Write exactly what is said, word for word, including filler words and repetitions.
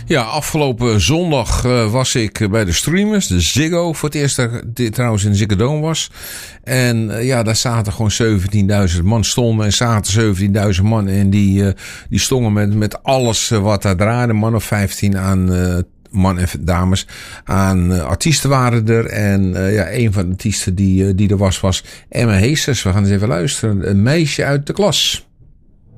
Ja, afgelopen zondag uh, was ik bij de Streamers, de Ziggo, voor het eerst dat ik trouwens in de Ziggo Dome was. En uh, ja, daar zaten gewoon zeventienduizend man stonden en zaten zeventienduizend man en die, uh, die stonden met, met alles wat daar draaide, man of vijftien aan uh, man en dames aan uh, artiesten waren er. En uh, ja, een van de artiesten die, uh, die er was, was Emma Heesters. We gaan eens even luisteren. Een meisje uit de klas.